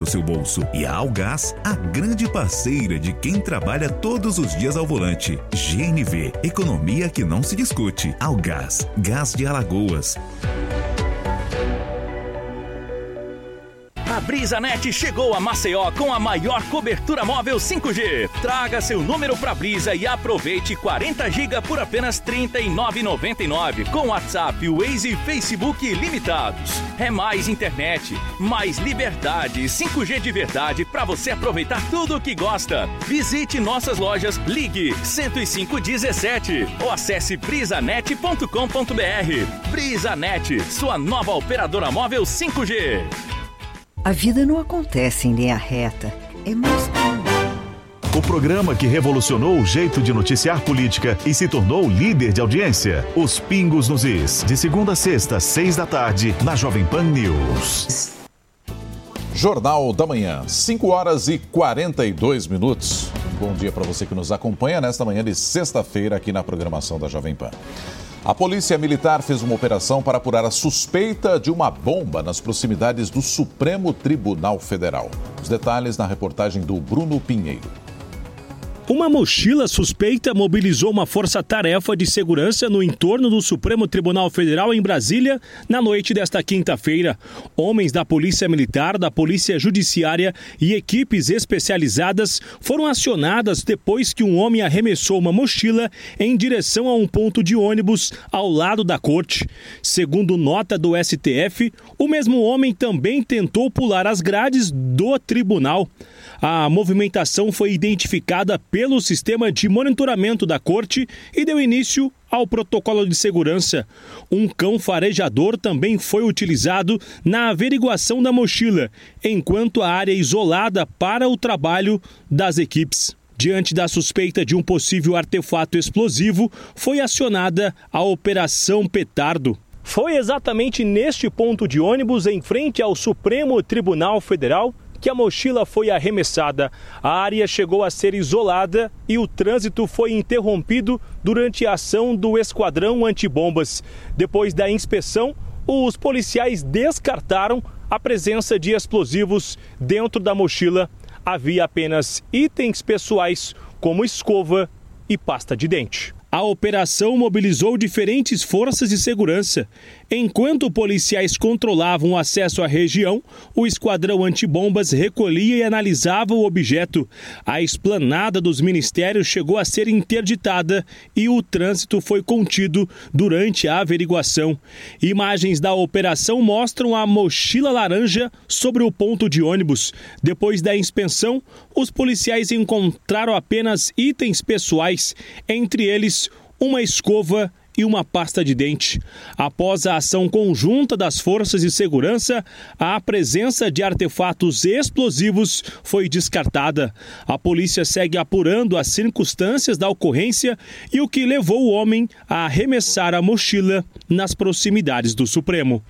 seu bolso. E a Algás, a grande parceira de quem trabalha todos os dias ao volante. GNV, economia que não se discute. Algás, gás de Alagoas. A BrisaNet chegou a Maceió com a maior cobertura móvel 5G. Traga seu número pra Brisa e aproveite 40 GB por apenas R$ 39,99 com WhatsApp, Waze e Facebook ilimitados. É mais internet, mais liberdade, 5G de verdade pra você aproveitar tudo o que gosta. Visite nossas lojas, ligue 10517 ou acesse brisanet.com.br. BrisaNet, sua nova operadora móvel 5G. A vida não acontece em linha reta, é mais calma. O programa que revolucionou o jeito de noticiar política e se tornou líder de audiência. Os Pingos nos Is, de segunda a sexta, 6 da tarde, na Jovem Pan News. Jornal da Manhã, 5h42. Bom dia para você que nos acompanha nesta manhã de sexta-feira aqui na programação da Jovem Pan. A Polícia Militar fez uma operação para apurar a suspeita de uma bomba nas proximidades do Supremo Tribunal Federal. Os detalhes na reportagem do Bruno Pinheiro. Uma mochila suspeita mobilizou uma força-tarefa de segurança no entorno do Supremo Tribunal Federal em Brasília na noite desta quinta-feira. Homens da Polícia Militar, da Polícia Judiciária e equipes especializadas foram acionadas depois que um homem arremessou uma mochila em direção a um ponto de ônibus ao lado da corte. Segundo nota do STF, o mesmo homem também tentou pular as grades do tribunal. A movimentação foi identificada pelo sistema de monitoramento da corte e deu início ao protocolo de segurança. Um cão farejador também foi utilizado na averiguação da mochila, enquanto a área isolada para o trabalho das equipes. Diante da suspeita de um possível artefato explosivo, foi acionada a Operação Petardo. Foi exatamente neste ponto de ônibus, em frente ao Supremo Tribunal Federal, que a mochila foi arremessada. A área chegou a ser isolada e o trânsito foi interrompido durante a ação do Esquadrão Antibombas. Depois da inspeção, os policiais descartaram a presença de explosivos dentro da mochila. Havia apenas itens pessoais como escova e pasta de dente. A operação mobilizou diferentes forças de segurança. Enquanto policiais controlavam o acesso à região, o esquadrão antibombas recolhia e analisava o objeto. A esplanada dos ministérios chegou a ser interditada e o trânsito foi contido durante a averiguação. Imagens da operação mostram a mochila laranja sobre o ponto de ônibus. Depois da inspeção, os policiais encontraram apenas itens pessoais, entre eles uma escova e uma pasta de dente. Após a ação conjunta das forças de segurança, a presença de artefatos explosivos foi descartada. A polícia segue apurando as circunstâncias da ocorrência e o que levou o homem a arremessar a mochila nas proximidades do Supremo.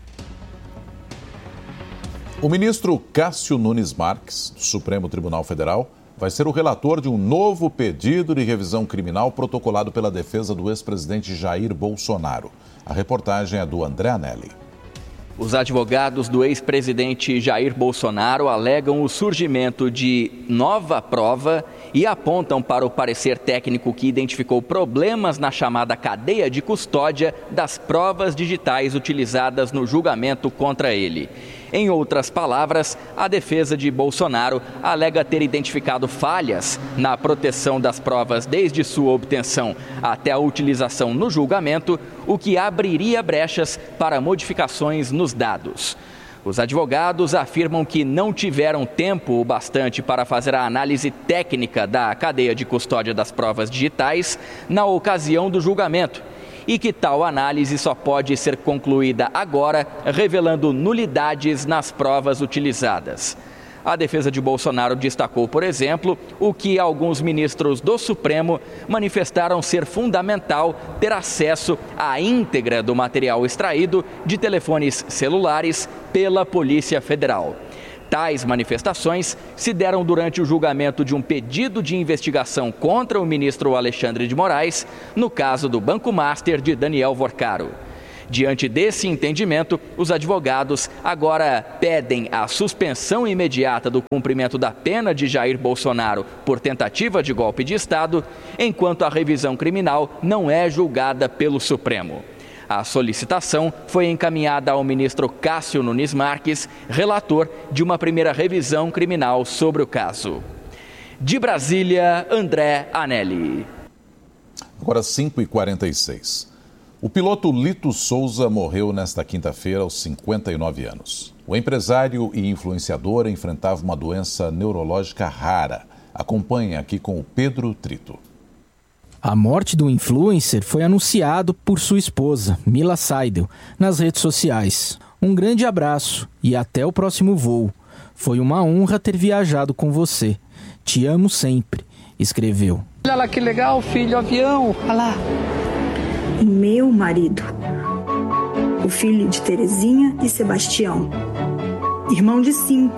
O ministro Cássio Nunes Marques, do Supremo Tribunal Federal, vai ser o relator de um novo pedido de revisão criminal protocolado pela defesa do ex-presidente Jair Bolsonaro. A reportagem é do André Anelli. Os advogados do ex-presidente Jair Bolsonaro alegam o surgimento de nova prova e apontam para o parecer técnico que identificou problemas na chamada cadeia de custódia das provas digitais utilizadas no julgamento contra ele. Em outras palavras, a defesa de Bolsonaro alega ter identificado falhas na proteção das provas desde sua obtenção até a utilização no julgamento, o que abriria brechas para modificações nos dados. Os advogados afirmam que não tiveram tempo o bastante para fazer a análise técnica da cadeia de custódia das provas digitais na ocasião do julgamento e que tal análise só pode ser concluída agora, revelando nulidades nas provas utilizadas. A defesa de Bolsonaro destacou, por exemplo, o que alguns ministros do Supremo manifestaram ser fundamental ter acesso à íntegra do material extraído de telefones celulares pela Polícia Federal. Tais manifestações se deram durante o julgamento de um pedido de investigação contra o ministro Alexandre de Moraes, no caso do Banco Master de Daniel Vorcaro. Diante desse entendimento, os advogados agora pedem a suspensão imediata do cumprimento da pena de Jair Bolsonaro por tentativa de golpe de Estado, enquanto a revisão criminal não é julgada pelo Supremo. A solicitação foi encaminhada ao ministro Cássio Nunes Marques, relator de uma primeira revisão criminal sobre o caso. De Brasília, André Anelli. Agora 5h46. O piloto Lito Souza morreu nesta quinta-feira aos 59 anos. O empresário e influenciador enfrentava uma doença neurológica rara. Acompanhe aqui com o Pedro Trito. A morte do influencer foi anunciado por sua esposa, Mila Seidel, nas redes sociais. Um grande abraço e até o próximo voo. Foi uma honra ter viajado com você. Te amo sempre, escreveu. Olha lá que legal, filho, avião. Olha lá. Meu marido, o filho de Terezinha e Sebastião, irmão de 5,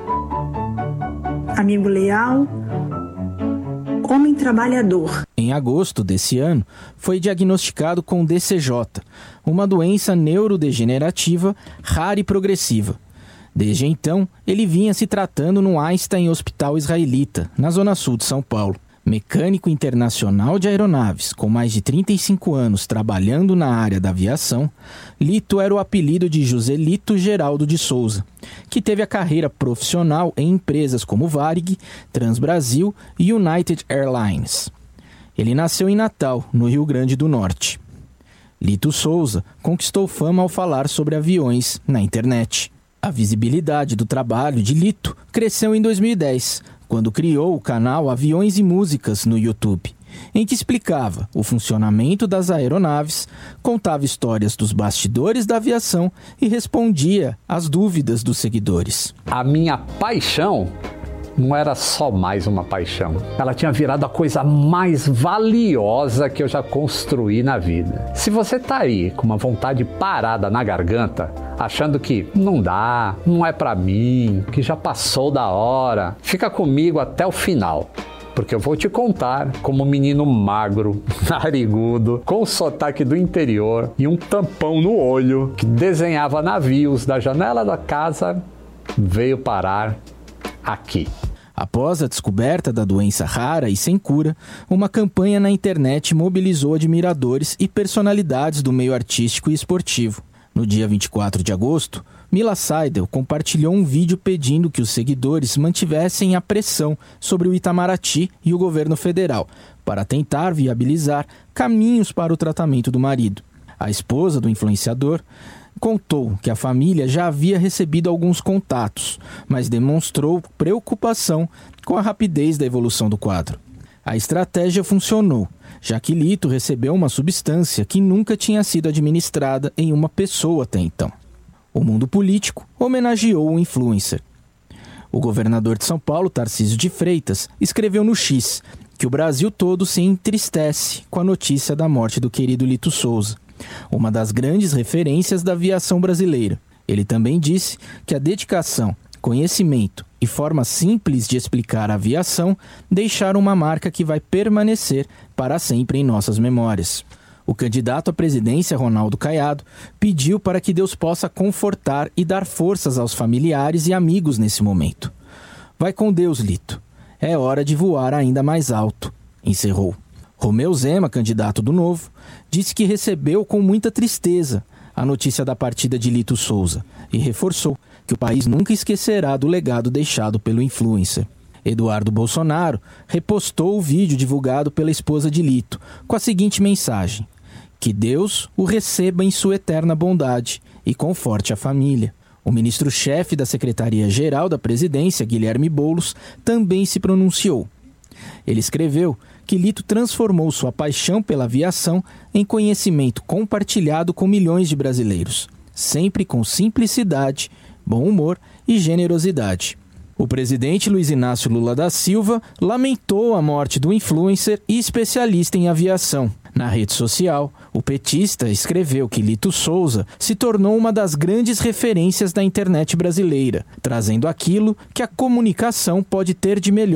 amigo leal, homem trabalhador. Em agosto desse ano, foi diagnosticado com DCJ, uma doença neurodegenerativa rara e progressiva. Desde então, ele vinha se tratando no Einstein Hospital Israelita, na zona sul de São Paulo. Mecânico internacional de aeronaves, com mais de 35 anos trabalhando na área da aviação, Lito era o apelido de Joselito Geraldo de Souza, que teve a carreira profissional em empresas como Varig, Transbrasil e United Airlines. Ele nasceu em Natal, no Rio Grande do Norte. Lito Souza conquistou fama ao falar sobre aviões na internet. A visibilidade do trabalho de Lito cresceu em 2010, quando criou o canal Aviões e Músicas no YouTube, em que explicava o funcionamento das aeronaves, contava histórias dos bastidores da aviação e respondia às dúvidas dos seguidores. A minha paixão não era só mais uma paixão. Ela tinha virado a coisa mais valiosa que eu já construí na vida. Se você tá aí com uma vontade parada na garganta, achando que não dá, não é pra mim, que já passou da hora, fica comigo até o final. Porque eu vou te contar como um menino magro, narigudo, com o sotaque do interior e um tampão no olho, que desenhava navios da janela da casa, veio parar aqui. Após a descoberta da doença rara e sem cura, uma campanha na internet mobilizou admiradores e personalidades do meio artístico e esportivo. No dia 24 de agosto, Mila Seidel compartilhou um vídeo pedindo que os seguidores mantivessem a pressão sobre o Itamaraty e o governo federal para tentar viabilizar caminhos para o tratamento do marido. A esposa do influenciador contou que a família já havia recebido alguns contatos, mas demonstrou preocupação com a rapidez da evolução do quadro. A estratégia funcionou, já que Lito recebeu uma substância que nunca tinha sido administrada em uma pessoa até então. O mundo político homenageou o influencer. O governador de São Paulo, Tarcísio de Freitas, escreveu no X que o Brasil todo se entristece com a notícia da morte do querido Lito Souza, uma das grandes referências da aviação brasileira. Ele também disse que a dedicação, conhecimento e forma simples de explicar a aviação deixaram uma marca que vai permanecer para sempre em nossas memórias. O candidato à presidência, Ronaldo Caiado, pediu para que Deus possa confortar e dar forças aos familiares e amigos nesse momento. Vai com Deus, Lito. É hora de voar ainda mais alto, encerrou. Romeu Zema, candidato do Novo, disse que recebeu com muita tristeza a notícia da partida de Lito Souza e reforçou que o país nunca esquecerá do legado deixado pelo influencer. Eduardo Bolsonaro repostou o vídeo divulgado pela esposa de Lito com a seguinte mensagem: que Deus o receba em sua eterna bondade e conforte a família. O ministro-chefe da Secretaria-Geral da Presidência, Guilherme Boulos, também se pronunciou. Ele escreveu que Lito transformou sua paixão pela aviação em conhecimento compartilhado com milhões de brasileiros, sempre com simplicidade, bom humor e generosidade. O presidente Luiz Inácio Lula da Silva lamentou a morte do influencer e especialista em aviação. Na rede social, o petista escreveu que Lito Souza se tornou uma das grandes referências da internet brasileira, trazendo aquilo que a comunicação pode ter de melhor: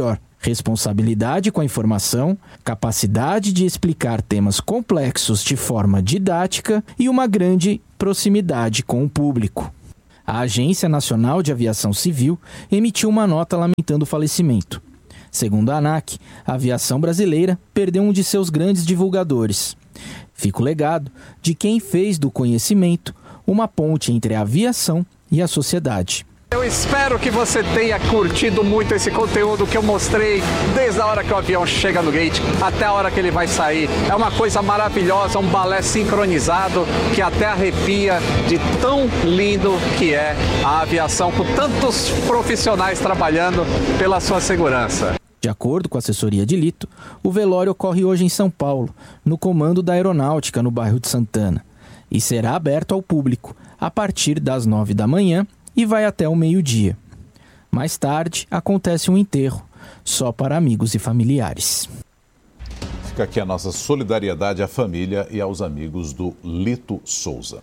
responsabilidade com a informação, capacidade de explicar temas complexos de forma didática e uma grande proximidade com o público. A Agência Nacional de Aviação Civil emitiu uma nota lamentando o falecimento. Segundo a ANAC, a aviação brasileira perdeu um de seus grandes divulgadores. Fica o legado de quem fez do conhecimento uma ponte entre a aviação e a sociedade. Eu espero que você tenha curtido muito esse conteúdo que eu mostrei desde a hora que o avião chega no gate até a hora que ele vai sair. É uma coisa maravilhosa, um balé sincronizado que até arrepia de tão lindo que é a aviação, com tantos profissionais trabalhando pela sua segurança. De acordo com a assessoria de Lito, o velório ocorre hoje em São Paulo, no comando da Aeronáutica, no bairro de Santana, e será aberto ao público a partir das 9 da manhã e vai até o meio-dia. Mais tarde, acontece um enterro, só para amigos e familiares. Fica aqui a nossa solidariedade à família e aos amigos do Lito Souza.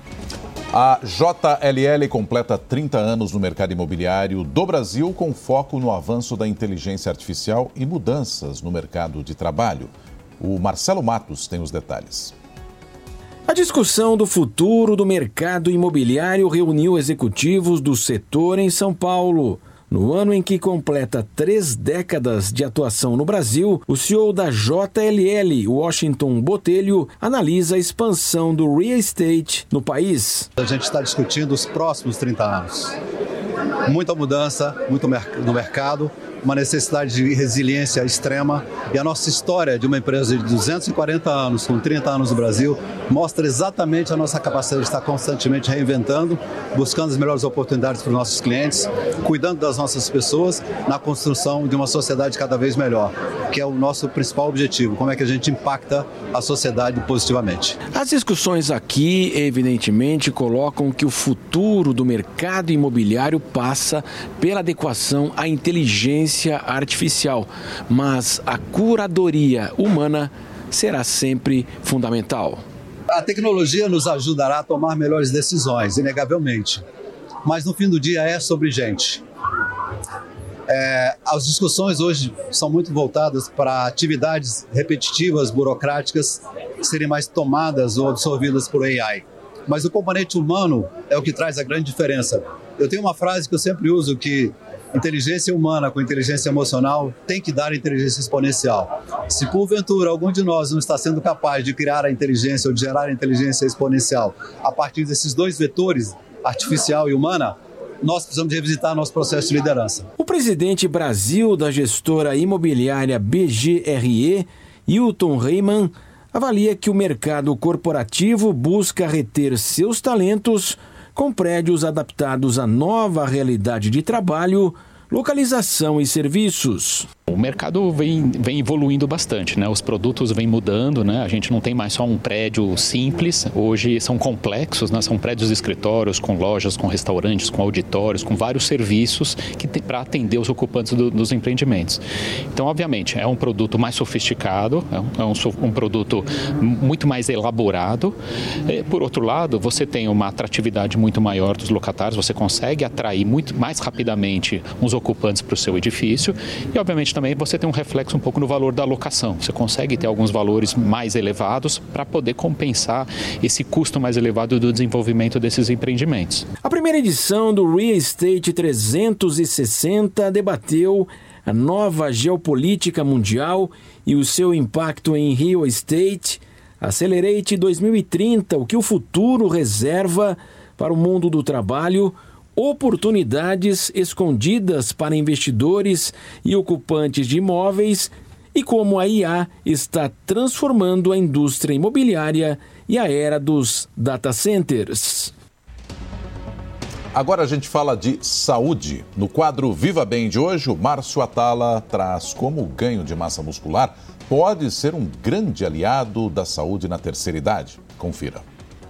A JLL completa 30 anos no mercado imobiliário do Brasil, com foco no avanço da inteligência artificial e mudanças no mercado de trabalho. O Marcelo Matos tem os detalhes. A discussão do futuro do mercado imobiliário reuniu executivos do setor em São Paulo. No ano em que completa 3 décadas de atuação no Brasil, o CEO da JLL, Washington Botelho, analisa a expansão do real estate no país. A gente está discutindo os próximos 30 anos. Muita mudança, muito no mercado, uma necessidade de resiliência extrema, e a nossa história de uma empresa de 240 anos, com 30 anos no Brasil, mostra exatamente a nossa capacidade de estar constantemente reinventando, buscando as melhores oportunidades para os nossos clientes, cuidando das nossas pessoas, na construção de uma sociedade cada vez melhor, que é o nosso principal objetivo, como é que a gente impacta a sociedade positivamente. As discussões aqui, evidentemente, colocam que o futuro do mercado imobiliário passa pela adequação à inteligência artificial, mas a curadoria humana será sempre fundamental. A tecnologia nos ajudará a tomar melhores decisões, inegavelmente, mas no fim do dia é sobre gente. As discussões hoje são muito voltadas para atividades repetitivas, burocráticas, serem mais tomadas ou absorvidas por AI. Mas o componente humano é o que traz a grande diferença. Eu tenho uma frase que eu sempre uso, que inteligência humana com inteligência emocional tem que dar inteligência exponencial. Se porventura algum de nós não está sendo capaz de criar a inteligência ou de gerar a inteligência exponencial a partir desses dois vetores, artificial e humana, nós precisamos revisitar nosso processo de liderança. O presidente Brasil da gestora imobiliária BGRE, Hilton Reimann, avalia que o mercado corporativo busca reter seus talentos com prédios adaptados à nova realidade de trabalho, localização e serviços. O mercado vem evoluindo bastante, né? Os produtos vêm mudando, né? A gente não tem mais só um prédio simples, hoje são complexos, né? São prédios de escritórios com lojas, com restaurantes, com auditórios, com vários serviços para atender os ocupantes dos empreendimentos. Então, obviamente, é um produto mais sofisticado, é um produto muito mais elaborado. Por outro lado, você tem uma atratividade muito maior dos locatários, você consegue atrair muito mais rapidamente os ocupantes para o seu edifício e, obviamente, também você tem um reflexo um pouco no valor da locação. Você consegue ter alguns valores mais elevados para poder compensar esse custo mais elevado do desenvolvimento desses empreendimentos. A primeira edição do Real Estate 360 debateu a nova geopolítica mundial e o seu impacto em real estate. Accelerate 2030, o que o futuro reserva para o mundo do trabalho, oportunidades escondidas para investidores e ocupantes de imóveis e como a IA está transformando a indústria imobiliária e a era dos data centers. Agora a gente fala de saúde. No quadro Viva Bem de hoje, o Márcio Atala traz como o ganho de massa muscular pode ser um grande aliado da saúde na terceira idade. Confira.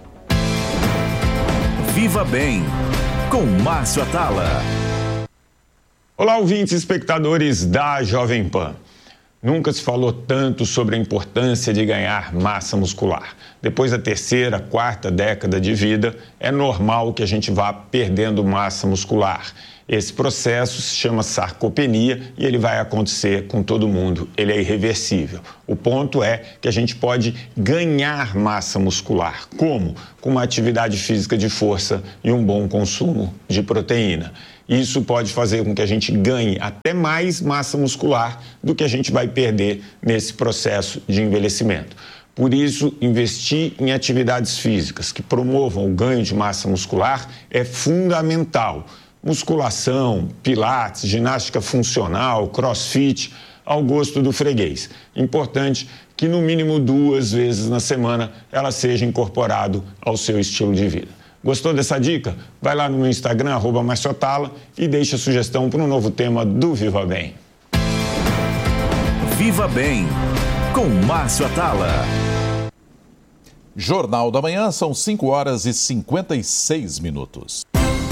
Viva Bem, com Márcio Atala. Olá, ouvintes e espectadores da Jovem Pan. Nunca se falou tanto sobre a importância de ganhar massa muscular. Depois da terceira, quarta década de vida, é normal que a gente vá perdendo massa muscular. Esse processo se chama sarcopenia e ele vai acontecer com todo mundo, ele é irreversível. O ponto é que a gente pode ganhar massa muscular. Como? Com uma atividade física de força e um bom consumo de proteína. Isso pode fazer com que a gente ganhe até mais massa muscular do que a gente vai perder nesse processo de envelhecimento. Por isso, investir em atividades físicas que promovam o ganho de massa muscular é fundamental. Musculação, pilates, ginástica funcional, crossfit, ao gosto do freguês. Importante que no mínimo 2 vezes na semana ela seja incorporado ao seu estilo de vida. Gostou dessa dica? Vai lá no meu Instagram, @marciotala, e deixa a sugestão para um novo tema do Viva Bem. Viva Bem, com Márcio Atala. Jornal da Manhã, são 5h56.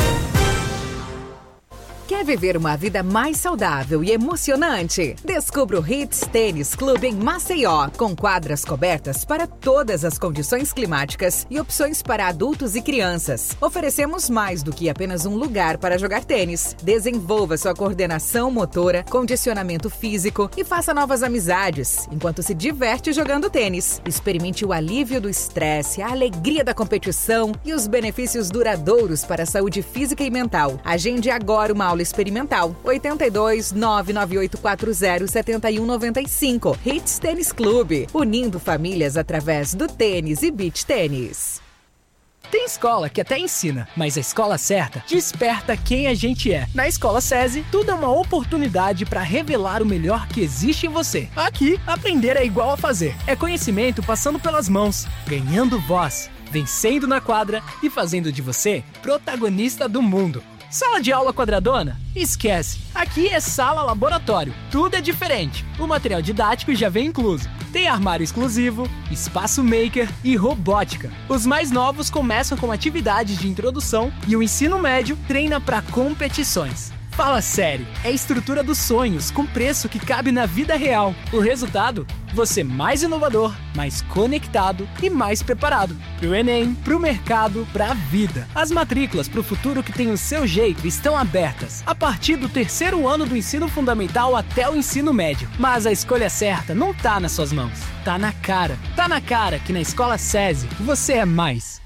Quer viver uma vida mais saudável e emocionante? Descubra o Hits Tênis Clube em Maceió, com quadras cobertas para todas as condições climáticas e opções para adultos e crianças. Oferecemos mais do que apenas um lugar para jogar tênis. Desenvolva sua coordenação motora, condicionamento físico e faça novas amizades, enquanto se diverte jogando tênis. Experimente o alívio do estresse, a alegria da competição e os benefícios duradouros para a saúde física e mental. Agende agora uma aula experimental. 82 99840 7195. Hits Tênis Clube, unindo famílias através do tênis e beach tênis. Tem escola que até ensina, mas a escola certa desperta quem a gente é. Na Escola SESI, tudo é uma oportunidade para revelar o melhor que existe em você. Aqui, aprender é igual a fazer. É conhecimento passando pelas mãos, ganhando voz, vencendo na quadra e fazendo de você protagonista do mundo. Sala de aula quadradona? Esquece. Aqui é sala laboratório. Tudo é diferente. O material didático já vem incluso. Tem armário exclusivo, espaço maker e robótica. Os mais novos começam com atividades de introdução e o ensino médio treina para competições. Fala sério, é a estrutura dos sonhos com preço que cabe na vida real. O resultado? Você mais inovador, mais conectado e mais preparado. Pro Enem, pro mercado, pra vida. As matrículas pro futuro que tem o seu jeito estão abertas. A partir do 3º ano do ensino fundamental até o ensino médio. Mas a escolha certa não tá nas suas mãos. Tá na cara. Tá na cara que na Escola SESI você é mais.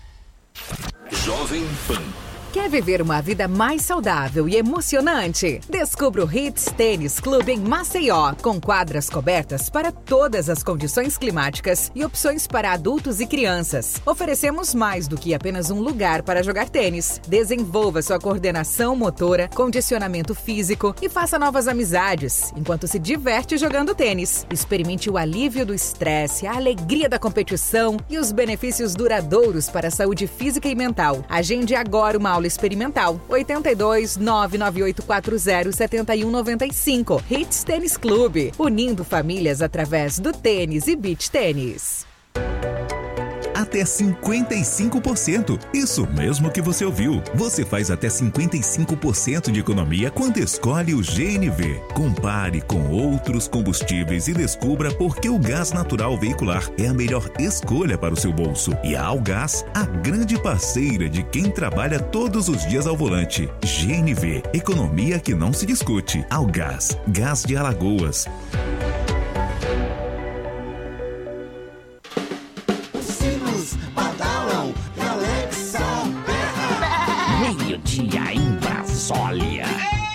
Jovem Pan. Quer viver uma vida mais saudável e emocionante? Descubra o Hits Tênis Clube em Maceió, com quadras cobertas para todas as condições climáticas e opções para adultos e crianças. Oferecemos mais do que apenas um lugar para jogar tênis. Desenvolva sua coordenação motora, condicionamento físico e faça novas amizades, enquanto se diverte jogando tênis. Experimente o alívio do estresse, a alegria da competição e os benefícios duradouros para a saúde física e mental. Agende agora uma aula experimental. 82 99840 7195. Hits Tênis Clube, unindo famílias através do tênis e beach tênis. Até 55%. Isso mesmo que você ouviu. Você faz até 55% de economia quando escolhe o GNV. Compare com outros combustíveis e descubra por que o gás natural veicular é a melhor escolha para o seu bolso. E a Algás, a grande parceira de quem trabalha todos os dias ao volante. GNV, economia que não se discute. Algás, gás de Alagoas. Meio-dia em Brasólia.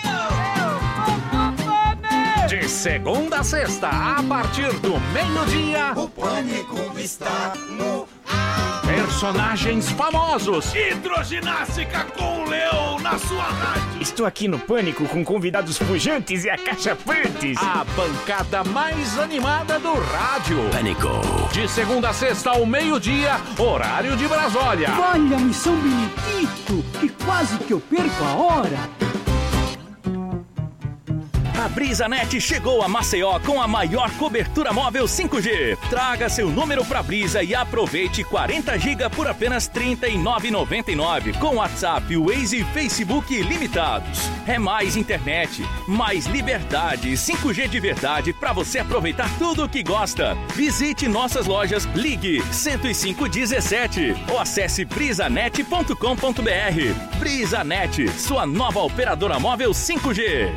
De segunda a sexta, a partir do meio-dia, o Pânico está no ar. Personagens famosos. Hidroginástica com o Leão na sua rádio. Estou aqui no Pânico com convidados pujantes e acachapantes. A bancada mais animada do rádio. Pânico. De segunda a sexta ao meio-dia, horário de Brasólia. Valha-me São Benedito, que quase que eu perco a hora. A BrisaNet chegou a Maceió com a maior cobertura móvel 5G. Traga seu número pra Brisa e aproveite 40 GB por apenas R$ 39,99 com WhatsApp, Waze e Facebook ilimitados. É mais internet, mais liberdade, 5G de verdade pra você aproveitar tudo o que gosta. Visite nossas lojas, ligue 10517 ou acesse brisanet.com.br. BrisaNet, sua nova operadora móvel 5G.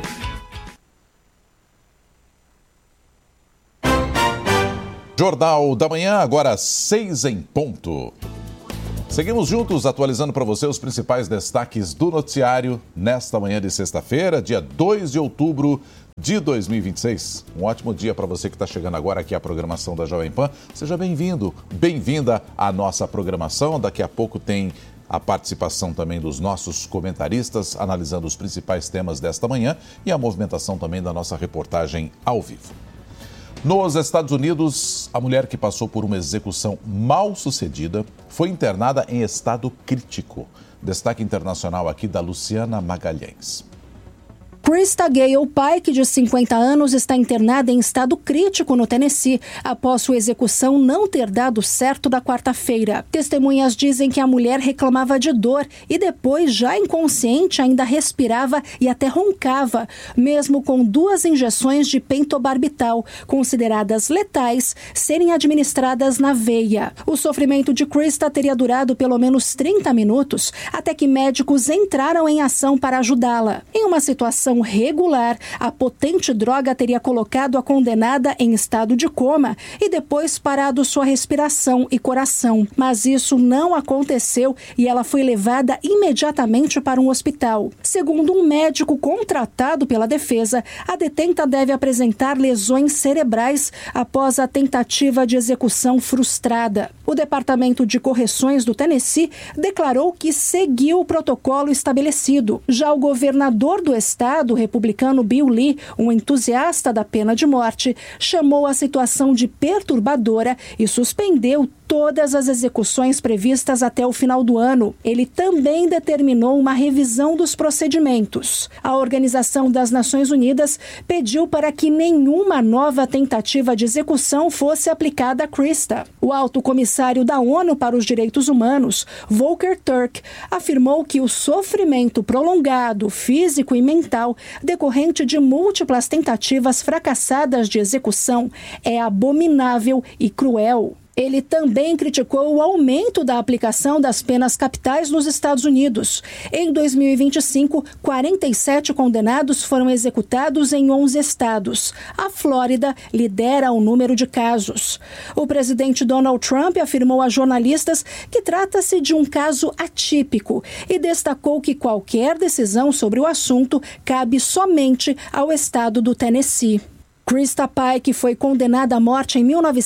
Jornal da Manhã, agora 6 em ponto. Seguimos juntos atualizando para você os principais destaques do noticiário nesta manhã de sexta-feira, dia 2 de outubro de 2026. Um ótimo dia para você que está chegando agora aqui à programação da Jovem Pan. Seja bem-vindo, bem-vinda à nossa programação. Daqui a pouco tem a participação também dos nossos comentaristas, analisando os principais temas desta manhã e a movimentação também da nossa reportagem ao vivo. Nos Estados Unidos, a mulher que passou por uma execução mal sucedida foi internada em estado crítico. Destaque internacional aqui da Luciana Magalhães. Krista Gale Pike, de 50 anos, está internada em estado crítico no Tennessee, após sua execução não ter dado certo da quarta-feira. Testemunhas dizem que a mulher reclamava de dor e depois, já inconsciente, ainda respirava e até roncava, mesmo com 2 injeções de pentobarbital, consideradas letais, serem administradas na veia. O sofrimento de Krista teria durado pelo menos 30 minutos, até que médicos entraram em ação para ajudá-la. Em uma situação regular, a potente droga teria colocado a condenada em estado de coma e depois parado sua respiração e coração. Mas isso não aconteceu e ela foi levada imediatamente para um hospital. Segundo um médico contratado pela defesa, a detenta deve apresentar lesões cerebrais após a tentativa de execução frustrada. O Departamento de Correções do Tennessee declarou que seguiu o protocolo estabelecido. Já o governador do estado, o republicano Bill Lee, um entusiasta da pena de morte, chamou a situação de perturbadora e suspendeu todas as execuções previstas até o final do ano. Ele também determinou uma revisão dos procedimentos. A Organização das Nações Unidas pediu para que nenhuma nova tentativa de execução fosse aplicada a Krista. O alto comissário da ONU para os Direitos Humanos, Volker Turk, afirmou que o sofrimento prolongado, físico e mental, decorrente de múltiplas tentativas fracassadas de execução, é abominável e cruel. Ele também criticou o aumento da aplicação das penas capitais nos Estados Unidos. Em 2025, 47 condenados foram executados em 11 estados. A Flórida lidera o número de casos. O presidente Donald Trump afirmou a jornalistas que trata-se de um caso atípico e destacou que qualquer decisão sobre o assunto cabe somente ao estado do Tennessee. Krista Pike foi condenada à morte em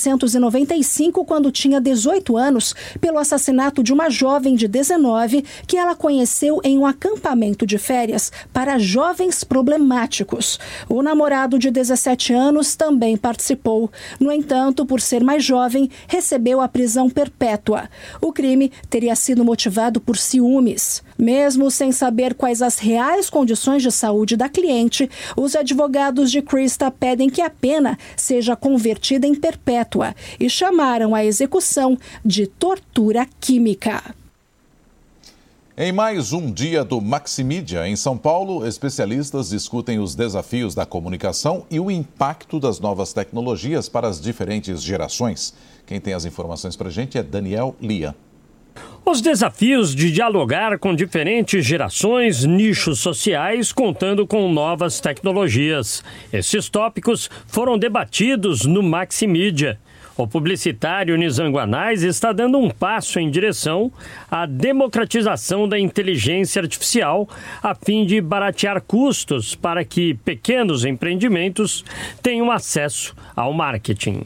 1995, quando tinha 18 anos, pelo assassinato de uma jovem de 19 que ela conheceu em um acampamento de férias para jovens problemáticos. O namorado de 17 anos também participou. No entanto, por ser mais jovem, recebeu a prisão perpétua. O crime teria sido motivado por ciúmes. Mesmo sem saber quais as reais condições de saúde da cliente, os advogados de Krista pedem que a pena seja convertida em perpétua e chamaram a execução de tortura química. Em mais um dia do Maximídia, em São Paulo, especialistas discutem os desafios da comunicação e o impacto das novas tecnologias para as diferentes gerações. Quem tem as informações para a gente é Daniel Lia. Os desafios de dialogar com diferentes gerações, nichos sociais, contando com novas tecnologias. Esses tópicos foram debatidos no Maximídia. O publicitário Nizam Guanais está dando um passo em direção à democratização da inteligência artificial, a fim de baratear custos para que pequenos empreendimentos tenham acesso ao marketing.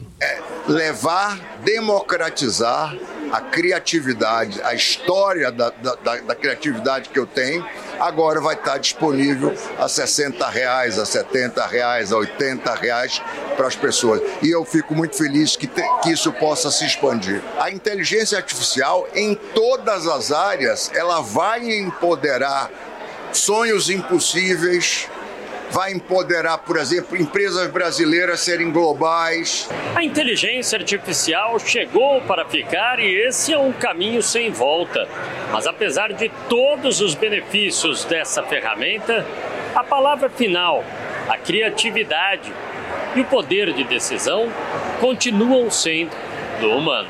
Democratizar a criatividade, a história da criatividade que eu tenho, agora vai estar disponível a R$60, a R$70, a R$80 para as pessoas. E eu fico muito feliz que isso possa se expandir. A inteligência artificial, em todas as áreas, ela vai empoderar sonhos impossíveis, vai empoderar, por exemplo, empresas brasileiras serem globais. A inteligência artificial chegou para ficar e esse é um caminho sem volta. Mas apesar de todos os benefícios dessa ferramenta, a palavra final, a criatividade e o poder de decisão continuam sendo do humano.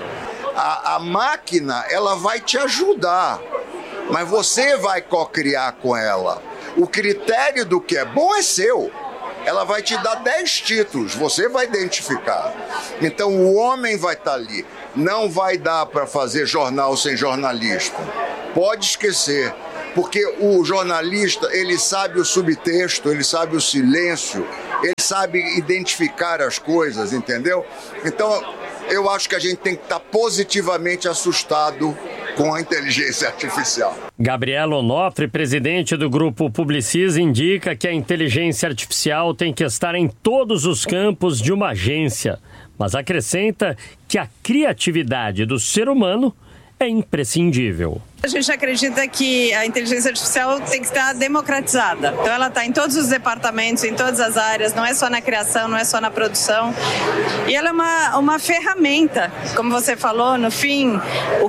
A máquina, ela vai te ajudar, mas você vai co-criar com ela. O critério do que é bom é seu. Ela vai te dar 10 títulos, você vai identificar. Então o homem vai estar ali. Não vai dar para fazer jornal sem jornalista. Pode esquecer, porque o jornalista, ele sabe o subtexto, ele sabe o silêncio, ele sabe identificar as coisas, entendeu? Então eu acho que a gente tem que estar positivamente assustado com a inteligência artificial. Gabriela Onofre, presidente do Grupo Publicis, indica que a inteligência artificial tem que estar em todos os campos de uma agência, mas acrescenta que a criatividade do ser humano é imprescindível. A gente acredita que a inteligência artificial tem que estar democratizada. Então ela está em todos os departamentos, em todas as áreas, não é só na criação, não é só na produção. E ela é uma ferramenta, como você falou, no fim, o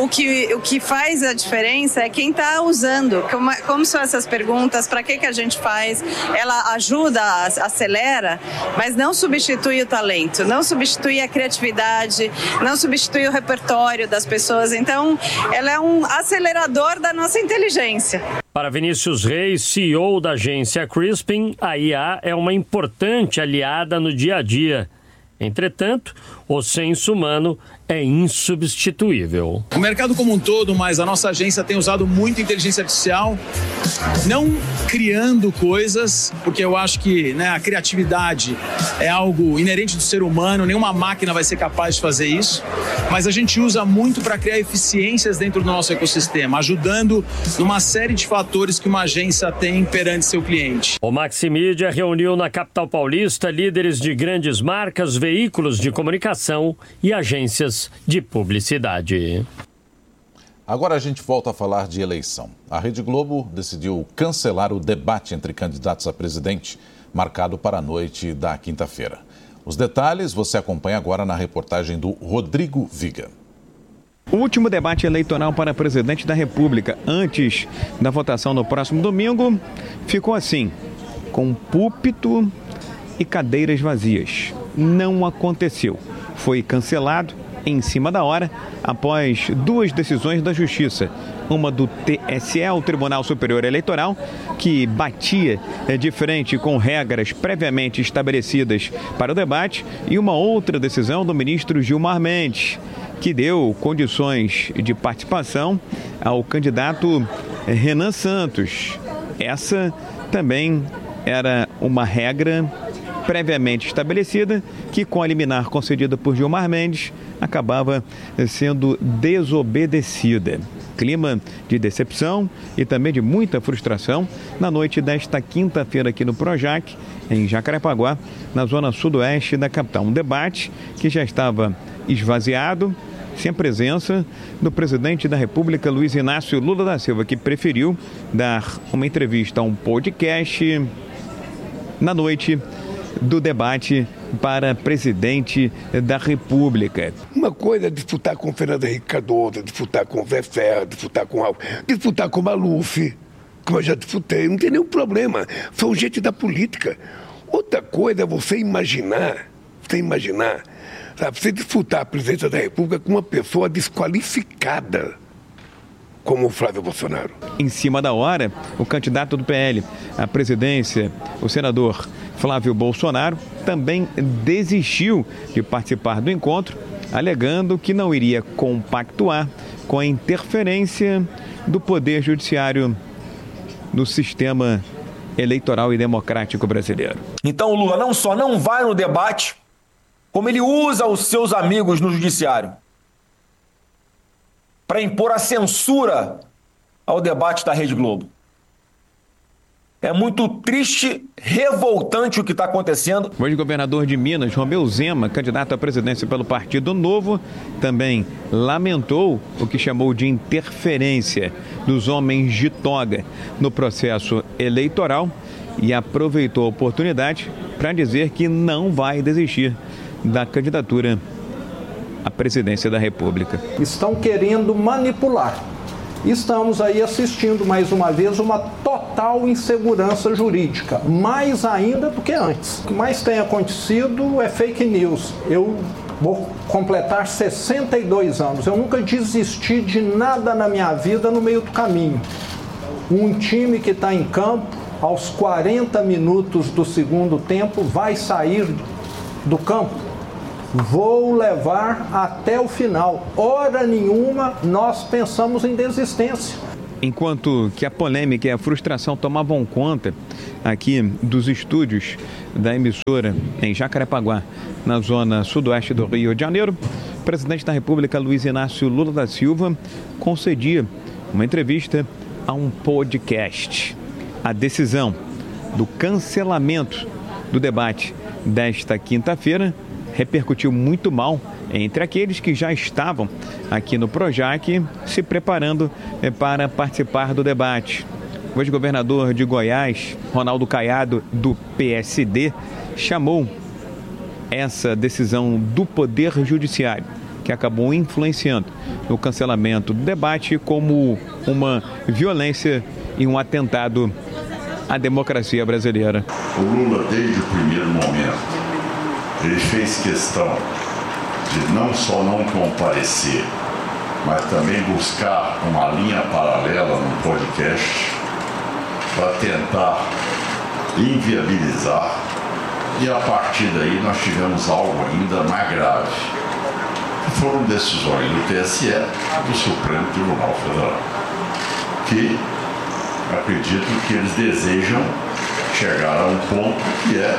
que faz a diferença é quem está usando. Como são essas perguntas, para que a gente faz? Ela ajuda, acelera, mas não substitui o talento, não substitui a criatividade, não substitui o repertório das pessoas. Então, ela é um acelerador da nossa inteligência. Para Vinícius Reis, CEO da agência Crispin, a IA é uma importante aliada no dia a dia. Entretanto, o senso humano é insubstituível. O mercado como um todo, mas a nossa agência tem usado muito inteligência artificial, não criando coisas, porque eu acho que a criatividade é algo inerente do ser humano, nenhuma máquina vai ser capaz de fazer isso, mas a gente usa muito para criar eficiências dentro do nosso ecossistema, ajudando numa série de fatores que uma agência tem perante seu cliente. O Maximídia reuniu na capital paulista líderes de grandes marcas, veículos de comunicação e agências de publicidade. Agora a gente volta a falar de eleição. A Rede Globo decidiu cancelar o debate entre candidatos a presidente, marcado para a noite da quinta-feira. Os detalhes você acompanha agora na reportagem do Rodrigo Viga. O último debate eleitoral para presidente da República, antes da votação no próximo domingo, ficou assim, com púlpito e cadeiras vazias. Não aconteceu. Foi cancelado em cima da hora, após duas decisões da Justiça. Uma do TSE, o Tribunal Superior Eleitoral, que batia de frente com regras previamente estabelecidas para o debate, e uma outra decisão do ministro Gilmar Mendes, que deu condições de participação ao candidato Renan Santos. Essa também era uma regra previamente estabelecida, que com a liminar concedida por Gilmar Mendes, acabava sendo desobedecida. Clima de decepção e também de muita frustração na noite desta quinta-feira aqui no Projac, em Jacarepaguá, na zona sudoeste da capital. Um debate que já estava esvaziado, sem a presença do presidente da República, Luiz Inácio Lula da Silva, que preferiu dar uma entrevista a um podcast na noite do debate para presidente da República. Uma coisa é disputar com Fernando Henrique Cardoso, disputar com Zé Serra, disputar com Maluf, como eu já disputei, não tem nenhum problema. São gente da política. Outra coisa é você imaginar, sabe, você disputar a presidência da República com uma pessoa desqualificada, como o Flávio Bolsonaro. Em cima da hora, o candidato do PL à presidência, o senador Flávio Bolsonaro, também desistiu de participar do encontro, alegando que não iria compactuar com a interferência do Poder Judiciário no sistema eleitoral e democrático brasileiro. Então o Lula não só não vai no debate, como ele usa os seus amigos no judiciário para impor a censura ao debate da Rede Globo. É muito triste, revoltante o que está acontecendo. O ex-governador de Minas, Romeu Zema, candidato à presidência pelo Partido Novo, também lamentou o que chamou de interferência dos homens de toga no processo eleitoral e aproveitou a oportunidade para dizer que não vai desistir da candidatura à presidência da República. Estão querendo manipular. Estamos aí assistindo mais uma vez uma total insegurança jurídica, mais ainda do que antes. O que mais tem acontecido é fake news. Eu vou completar 62 anos. Eu nunca desisti de nada na minha vida no meio do caminho. Um time que está em campo, aos 40 minutos do segundo tempo, vai sair do campo. Vou levar até o final. Hora nenhuma nós pensamos em desistência. Enquanto que a polêmica e a frustração tomavam conta aqui dos estúdios da emissora em Jacarepaguá, na zona sudoeste do Rio de Janeiro, o presidente da República, Luiz Inácio Lula da Silva, concedia uma entrevista a um podcast. A decisão do cancelamento do debate desta quinta-feira repercutiu muito mal entre aqueles que já estavam aqui no Projac se preparando para participar do debate. O ex-governador de Goiás, Ronaldo Caiado, do PSD, chamou essa decisão do Poder Judiciário, que acabou influenciando no cancelamento do debate, como uma violência e um atentado à democracia brasileira. O Lula, desde o primeiro momento, ele fez questão de não só não comparecer, mas também buscar uma linha paralela no podcast para tentar inviabilizar, e a partir daí nós tivemos algo ainda mais grave, que foram decisões do TSE e do Supremo Tribunal Federal, que acredito que eles desejam chegar a um ponto que é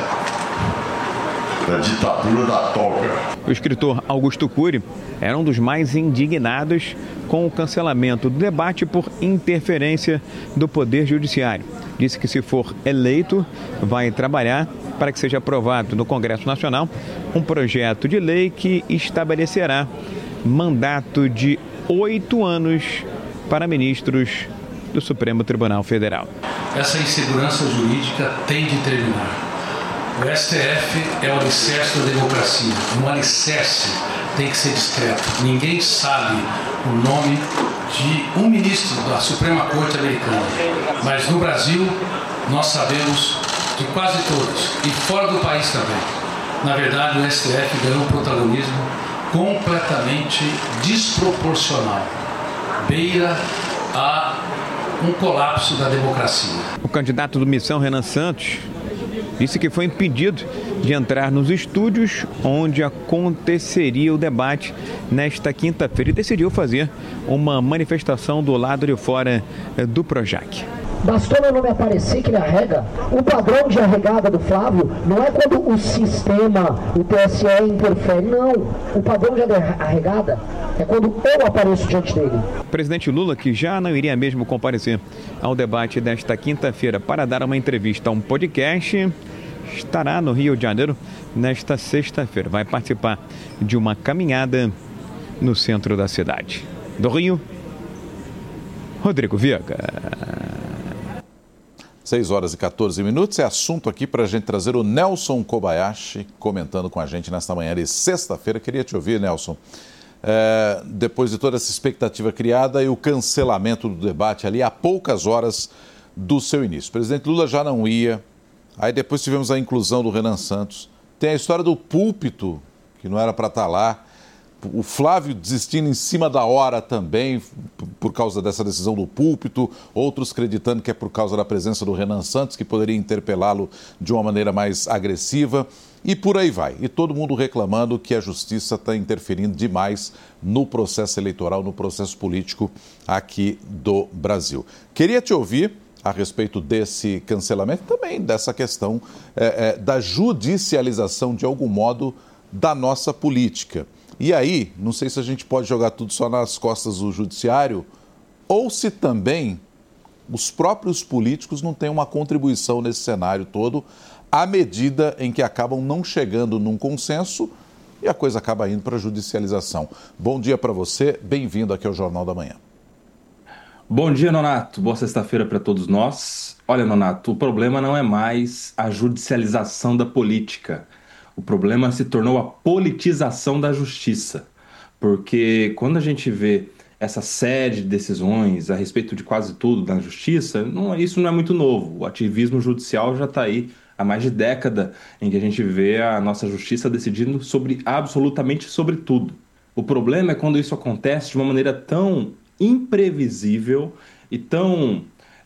da ditadura da toga. O escritor Augusto Cury era um dos mais indignados com o cancelamento do debate por interferência do Poder Judiciário. Disse que, se for eleito, vai trabalhar para que seja aprovado no Congresso Nacional um projeto de lei que estabelecerá mandato de 8 anos para ministros do Supremo Tribunal Federal. Essa insegurança jurídica tem de terminar. O STF é o alicerce da democracia. Um alicerce tem que ser discreto. Ninguém sabe o nome de um ministro da Suprema Corte Americana. Mas no Brasil, nós sabemos de quase todos. E fora do país também. Na verdade, o STF ganhou um protagonismo completamente desproporcional. Beira a um colapso da democracia. O candidato do Missão, Renan Santos, disse que foi impedido de entrar nos estúdios onde aconteceria o debate nesta quinta-feira e decidiu fazer uma manifestação do lado de fora do Projac. Bastou meu nome aparecer que ele arrega. O padrão de arregada do Flávio não é quando o sistema, o TSE interfere, não. O padrão de arregada é quando eu apareço diante dele. O presidente Lula, que já não iria mesmo comparecer ao debate desta quinta-feira para dar uma entrevista a um podcast, estará no Rio de Janeiro nesta sexta-feira. Vai participar de uma caminhada no centro da cidade. Do Rio, Rodrigo Viega. 6 horas e 14 minutos. É assunto aqui para a gente trazer o Nelson Kobayashi comentando com a gente nesta manhã de sexta-feira. Queria te ouvir, Nelson. Depois de toda essa expectativa criada e o cancelamento do debate ali a poucas horas do seu início. O presidente Lula já não ia, aí depois tivemos a inclusão do Renan Santos. Tem a história do púlpito, que não era para estar lá. O Flávio desistindo em cima da hora também, por causa dessa decisão do púlpito, outros acreditando que é por causa da presença do Renan Santos, que poderia interpelá-lo de uma maneira mais agressiva, e por aí vai. E todo mundo reclamando que a justiça está interferindo demais no processo eleitoral, no processo político aqui do Brasil. Queria te ouvir a respeito desse cancelamento, também dessa questão da judicialização, de algum modo, da nossa política. E aí, não sei se a gente pode jogar tudo só nas costas do judiciário, ou se também os próprios políticos não têm uma contribuição nesse cenário todo, à medida em que acabam não chegando num consenso e a coisa acaba indo para a judicialização. Bom dia para você, bem-vindo aqui ao Jornal da Manhã. Bom dia, Nonato. Boa sexta-feira para todos nós. Olha, Nonato, o problema não é mais a judicialização da política. O problema se tornou a politização da justiça. Porque quando a gente vê essa série de decisões a respeito de quase tudo na justiça, isso não é muito novo. O ativismo judicial já está aí há mais de década em que a gente vê a nossa justiça decidindo sobre absolutamente sobre tudo. O problema é quando isso acontece de uma maneira tão imprevisível e tão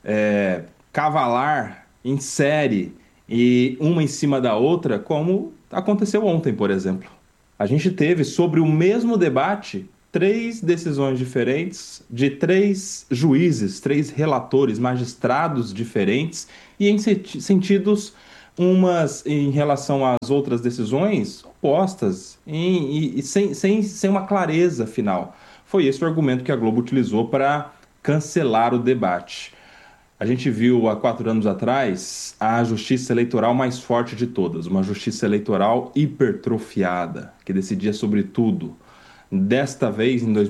cavalar em série e uma em cima da outra, como aconteceu ontem, por exemplo. A gente teve sobre o mesmo debate 3 decisões diferentes de 3 juízes, 3 relatores, magistrados diferentes e em sentidos umas em relação às outras decisões opostas e sem uma clareza final. Foi esse o argumento que a Globo utilizou para cancelar o debate. A gente viu há 4 anos atrás a justiça eleitoral mais forte de todas, uma justiça eleitoral hipertrofiada, que decidia sobre tudo. Desta vez, em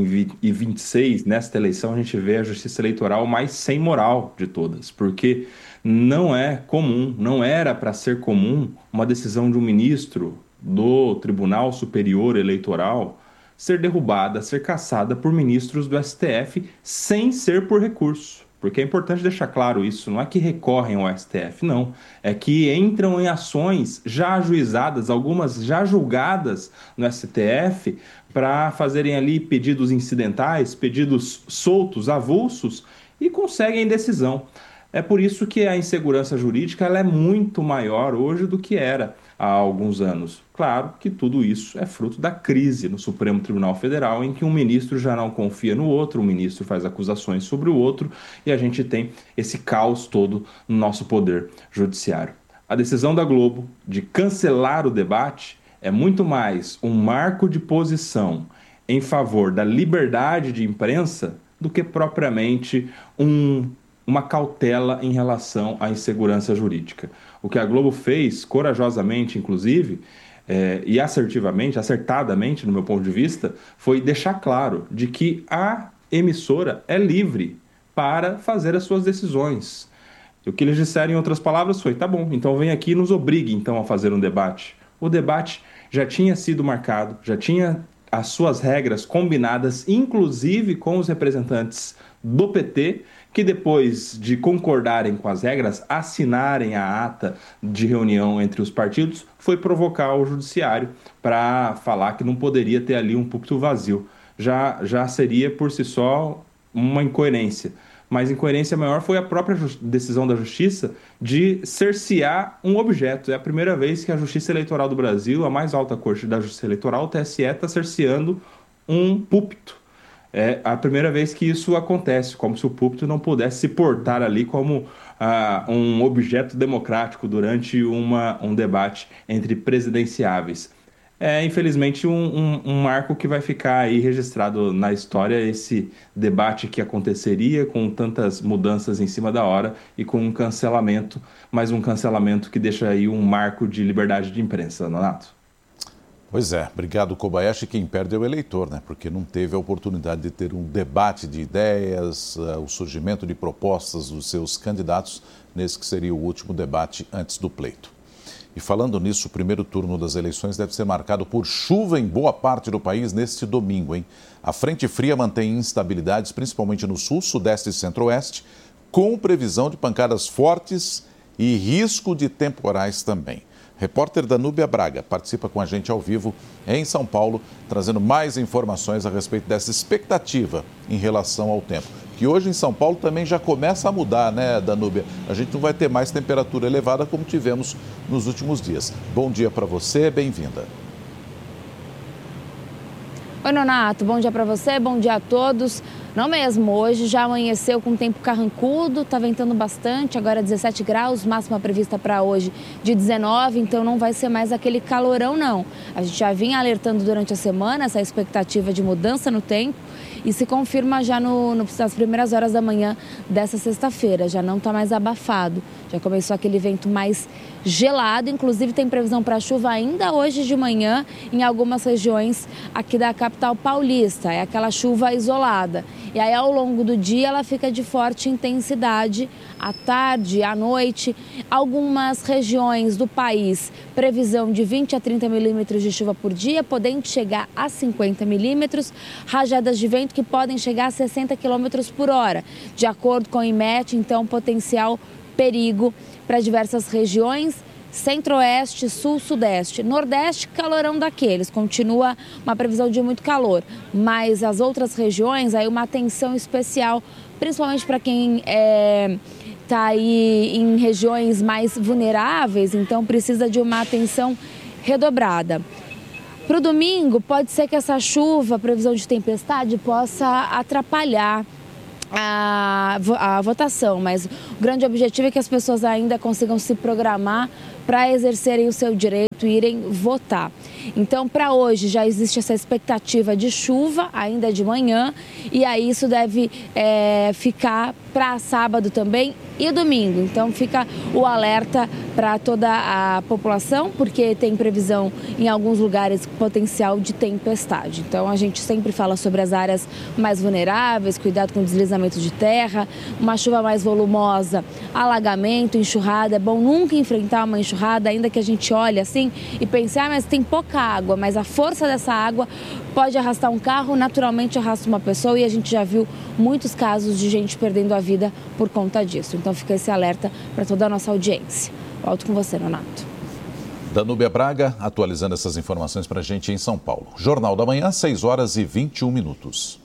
2026, nesta eleição, a gente vê a justiça eleitoral mais sem moral de todas, porque não é comum, não era para ser comum uma decisão de um ministro do Tribunal Superior Eleitoral ser derrubada, ser cassada por ministros do STF sem ser por recurso. Porque é importante deixar claro isso, não é que recorrem ao STF, não. É que entram em ações já ajuizadas, algumas já julgadas no STF, para fazerem ali pedidos incidentais, pedidos soltos, avulsos, e conseguem decisão. É por isso que a insegurança jurídica ela é muito maior hoje do que era há alguns anos. Claro que tudo isso é fruto da crise no Supremo Tribunal Federal, em que um ministro já não confia no outro, um ministro faz acusações sobre o outro, e a gente tem esse caos todo no nosso poder judiciário. A decisão da Globo de cancelar o debate é muito mais um marco de posição em favor da liberdade de imprensa do que propriamente uma cautela em relação à insegurança jurídica. O que a Globo fez, corajosamente, inclusive, e acertadamente, no meu ponto de vista, foi deixar claro de que a emissora é livre para fazer as suas decisões. O que eles disseram, em outras palavras, foi, tá bom, então vem aqui e nos obrigue então a fazer um debate. O debate já tinha sido marcado, já tinha as suas regras combinadas, inclusive com os representantes do PT, que depois de concordarem com as regras, assinarem a ata de reunião entre os partidos, foi provocar o judiciário para falar que não poderia ter ali um púlpito vazio. Já seria por si só uma incoerência. Mas incoerência maior foi a própria decisão da Justiça de cercear um objeto. É a primeira vez que a Justiça Eleitoral do Brasil, a mais alta corte da Justiça Eleitoral, o TSE, está cerceando um púlpito. É a primeira vez que isso acontece, como se o púlpito não pudesse se portar ali como um objeto democrático durante um debate entre presidenciáveis. É, infelizmente, um marco que vai ficar aí registrado na história, esse debate que aconteceria com tantas mudanças em cima da hora e com um cancelamento, mas um cancelamento que deixa aí um marco de liberdade de imprensa, Nonato. Pois é, obrigado, Kobayashi. Quem perde é o eleitor, né? Porque não teve a oportunidade de ter um debate de ideias, o surgimento de propostas dos seus candidatos nesse que seria o último debate antes do pleito. E falando nisso, o primeiro turno das eleições deve ser marcado por chuva em boa parte do país neste domingo, hein? A frente fria mantém instabilidades, principalmente no sul, sudeste e centro-oeste, com previsão de pancadas fortes e risco de temporais também. Repórter Danúbia Braga participa com a gente ao vivo em São Paulo, trazendo mais informações a respeito dessa expectativa em relação ao tempo. Que hoje em São Paulo também já começa a mudar, né, Danúbia? A gente não vai ter mais temperatura elevada como tivemos nos últimos dias. Bom dia para você, bem-vinda. Oi, Nonato, bom dia para você, bom dia a todos. Não mesmo, hoje já amanheceu com tempo carrancudo, tá ventando bastante, agora 17 graus, máxima prevista para hoje de 19, então não vai ser mais aquele calorão não. A gente já vinha alertando durante a semana essa expectativa de mudança no tempo e se confirma já nas primeiras horas da manhã dessa sexta-feira. Já não está mais abafado, já começou aquele vento mais gelado. Inclusive tem previsão para chuva ainda hoje de manhã em algumas regiões aqui da capital paulista. É aquela chuva isolada. E aí ao longo do dia ela fica de forte intensidade à tarde, à noite. Algumas regiões do país, previsão de 20 a 30 milímetros de chuva por dia, podendo chegar a 50 milímetros. Rajadas de vento que podem chegar a 60 quilômetros por hora. De acordo com o IMET, então, potencial perigo para diversas regiões. Centro-Oeste, Sul, Sudeste, Nordeste, calorão daqueles, continua uma previsão de muito calor, mas as outras regiões, aí uma atenção especial, principalmente para quem está aí em regiões mais vulneráveis, então precisa de uma atenção redobrada. Para o domingo, pode ser que essa chuva, previsão de tempestade, possa atrapalhar a votação, mas o grande objetivo é que as pessoas ainda consigam se programar para exercerem o seu direito e irem votar. Então, para hoje já existe essa expectativa de chuva, ainda de manhã, e aí isso deve ficar para sábado também e domingo. Então, fica o alerta para toda a população, porque tem previsão em alguns lugares potencial de tempestade. Então, a gente sempre fala sobre as áreas mais vulneráveis, cuidado com deslizamento de terra, uma chuva mais volumosa, alagamento, enxurrada. É bom nunca enfrentar uma enxurrada, ainda que a gente olhe assim e pense, mas tem pouca água, mas a força dessa água pode arrastar um carro, naturalmente arrasta uma pessoa, e a gente já viu muitos casos de gente perdendo a vida por conta disso. Então fica esse alerta para toda a nossa audiência. Volto com você, Nonato. Danúbia Braga atualizando essas informações para a gente em São Paulo. Jornal da Manhã, 6h21.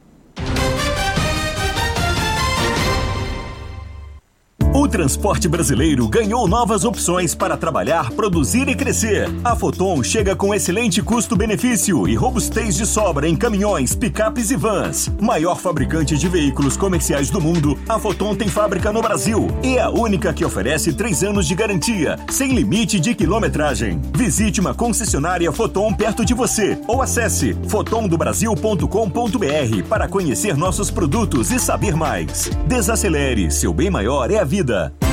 O transporte brasileiro ganhou novas opções para trabalhar, produzir e crescer. A Foton chega com excelente custo-benefício e robustez de sobra em caminhões, picapes e vans. Maior fabricante de veículos comerciais do mundo, a Foton tem fábrica no Brasil e é a única que oferece 3 anos de garantia, sem limite de quilometragem. Visite uma concessionária Foton perto de você ou acesse fotondobrasil.com.br para conhecer nossos produtos e saber mais. Desacelere, seu bem maior é a vida.